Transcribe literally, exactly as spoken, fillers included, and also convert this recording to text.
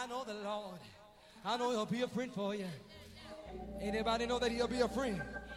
I know the Lord. I know he'll be a friend for you. Anybody know that he'll be a friend?